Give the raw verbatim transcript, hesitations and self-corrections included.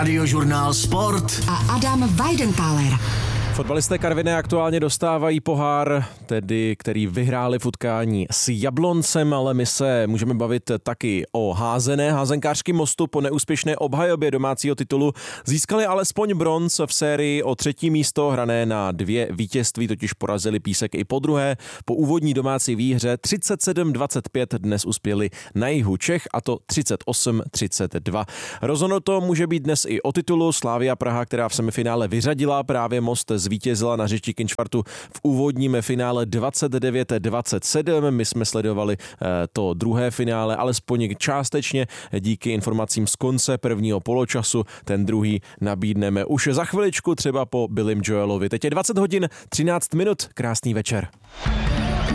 Radiožurnál Sport a Adam Weidentáler. Fotbalisté Karviné aktuálně dostávají pohár, tedy který vyhráli v utkání s Jabloncem, ale my se můžeme bavit taky o házené. Házenkářky Mostu po neúspěšné obhajobě domácího titulu získali alespoň bronz v sérii o třetí místo hrané na dvě vítězství, totiž porazili Písek i po druhé. Po úvodní domácí výhře třicet sedm dvacet pět dnes uspěli na jihu Čech, a to třicet osm třicet dva. Rozhodnuto může být dnes i o titulu. Slavia Praha, která v semifinále vyřadila právě Most, zvítězila na hřišti Kinčvartu v úvodním finále dvacet devět dvacet sedm. My jsme sledovali to druhé finále, alespoň částečně díky informacím z konce prvního poločasu. Ten druhý nabídneme už za chviličku, třeba po Billym Joelovi. Teď je dvacet hodin třináct minut. Krásný večer.